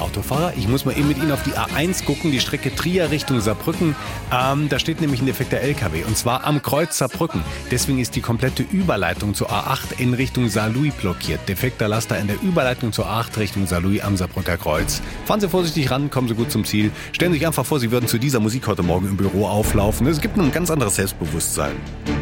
Autofahrer. Ich muss mal eben mit Ihnen auf die A1 gucken, die Strecke Trier Richtung Saarbrücken. Da steht nämlich ein defekter LKW und zwar am Kreuz Saarbrücken. Deswegen ist die komplette Überleitung zur A8 in Richtung Saarlouis blockiert. Defekter Laster in der Überleitung zur A8 Richtung Saarlouis am Saarbrücker Kreuz. Fahren Sie vorsichtig ran, kommen Sie gut zum Ziel. Stellen Sie sich einfach vor, Sie würden zu dieser Musik heute Morgen im Büro auflaufen. Es gibt ein ganz anderes Selbstbewusstsein.